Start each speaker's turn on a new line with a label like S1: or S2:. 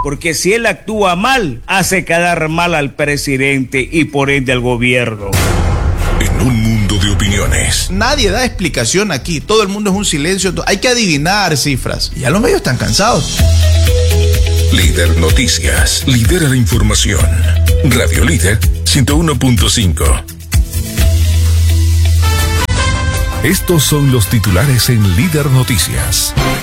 S1: porque si él actúa mal, hace quedar mal al presidente y por ende al gobierno.
S2: En un mundo de opiniones.
S3: Nadie da explicación aquí, todo el mundo es un silencio, hay que adivinar cifras. Ya los medios están cansados.
S2: Líder Noticias, lidera la información. Radio Líder 101.5. Estos son los titulares en Líder Noticias.